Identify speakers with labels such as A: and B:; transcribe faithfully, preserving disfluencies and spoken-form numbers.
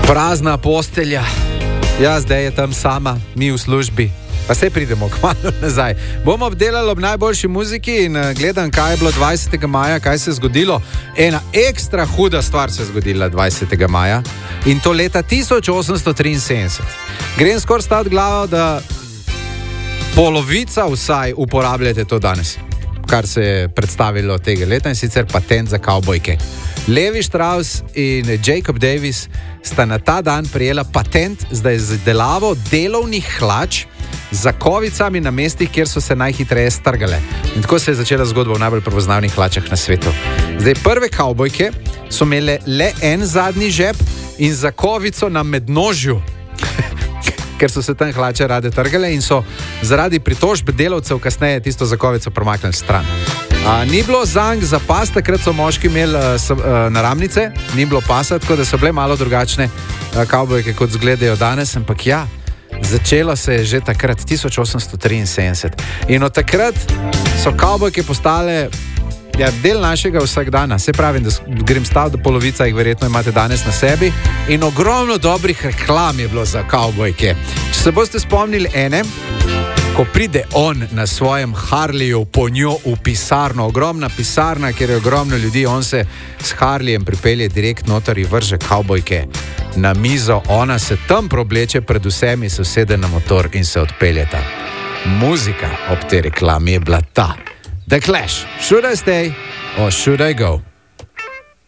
A: Prazna postelja. Ja, zdaj je tam sama, mi v službi. Pa se pridemo kmalu nazaj. Bomo obdelali ob najboljši muziki in gledam, kaj je bilo dvajsetega maja, kaj se je zgodilo. Ena ekstra huda stvar se je zgodila dvajsetega maja in to leta tisoč osemsto triinsedemdeset. Grem skoraj staviti glavo, da polovica vsaj uporabljate to danes, kar se je predstavilo tega leta, in sicer patent za kavbojke. Levi Strauss in Jacob Davis sta na ta dan prijela patent za izdelavo delovnih hlač z zakovicami na mestih, kjer so se najhitreje strgale. In tako se je začela zgodba v najbolj prepoznavnih hlačah na svetu. Zdaj, prve kavbojke so imele le en zadnji žep in zakovico na mednožju, ker so se tam hlače rade trgale in so zaradi pritožb delavcev kasneje tisto zakovico premaknili stran. A, ni bilo zank za pas, takrat so moški imeli uh, s, uh, naramnice, ni bilo pasa, tako da so bile malo drugačne uh, kavbojke, kot zgledajo danes, ampak ja, začelo se je že takrat, tisoč osemsto triinsedemdeset. In od takrat so kavbojke postale ja, del našega vsakdana. Se pravim, da grem stav, da polovica jih verjetno imate danes na sebi. In ogromno dobrih reklam je bilo za kavbojke. Če se boste spomnili ene, ko pride on na svojem Harleyju po njo v pisarno, ogromna pisarna, kjer je ogromno ljudi, on se s Harleyjem pripelje direkt noter in vrže kavbojke na mizo, ona se tam probleče pred vsemi, se usede na motor in se odpeljeta. Muzika ob tej reklami je bila ta. The Clash, Should I Stay or Should I Go?